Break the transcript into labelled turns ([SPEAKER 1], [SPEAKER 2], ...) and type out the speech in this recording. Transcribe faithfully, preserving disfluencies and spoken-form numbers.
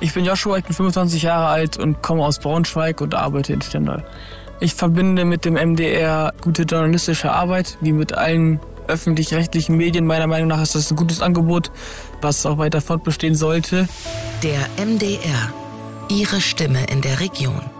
[SPEAKER 1] Ich bin Joshua, ich bin fünfundzwanzig Jahre alt und komme aus Braunschweig und arbeite in Stendal. Ich verbinde mit dem M D R gute journalistische Arbeit, wie mit allen öffentlich-rechtlichen Medien. Meiner Meinung nach ist das ein gutes Angebot, was auch weiter fortbestehen sollte.
[SPEAKER 2] Der M D R, Ihre Stimme in der Region.